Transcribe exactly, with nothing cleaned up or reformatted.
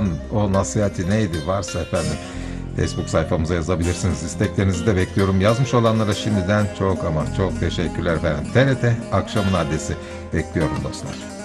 babanın o nasihati neydi varsa efendim Facebook sayfamıza yazabilirsiniz. İsteklerinizi de bekliyorum. Yazmış olanlara şimdiden çok ama çok teşekkürler efendim. T R T akşamın adresi bekliyorum dostlar.